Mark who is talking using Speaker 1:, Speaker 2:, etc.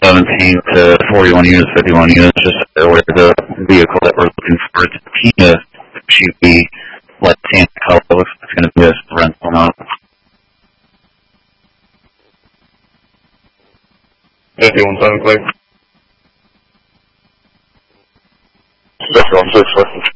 Speaker 1: 11 paint to 41 units, 51 units, just where the vehicle that we're looking for. It's Tina SUV, like tan color. Looks like it's going to be a rental now.
Speaker 2: 51 clear. 616.